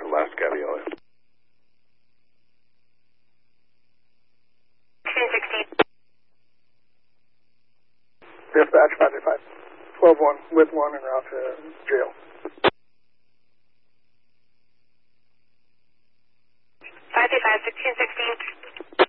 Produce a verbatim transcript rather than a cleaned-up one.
last caveat. Dispatch five three five. twelve one with one en route to jail.